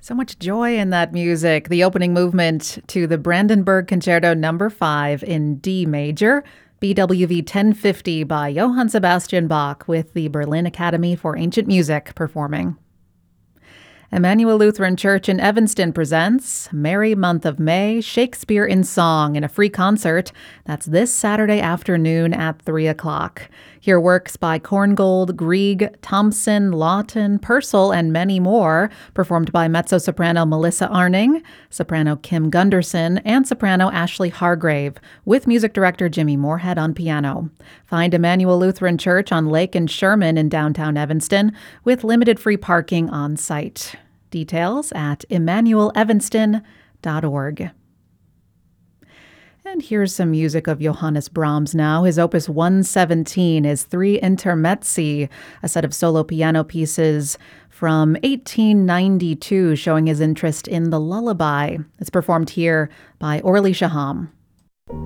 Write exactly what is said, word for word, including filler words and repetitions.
So much joy in that music. The opening movement to the Brandenburg Concerto number five in D major, B W V ten fifty by Johann Sebastian Bach, with the Berlin Academy for Ancient Music performing. Emmanuel Lutheran Church in Evanston presents Merry Month of May, Shakespeare in Song in a free concert. That's this Saturday afternoon at three o'clock. Hear works by Korngold, Grieg, Thompson, Lawton, Purcell, and many more, performed by mezzo-soprano Melissa Arning, soprano Kim Gunderson, and soprano Ashley Hargrave, with music director Jimmy Moorhead on piano. Find Emmanuel Lutheran Church on Lake and Sherman in downtown Evanston, with limited free parking on site. Details at emmanuel evanston dot org. And here's some music of Johannes Brahms now. His Opus one seventeen is Three Intermezzi, a set of solo piano pieces from eighteen ninety-two, showing his interest in the lullaby. It's performed here by Orly Shaham.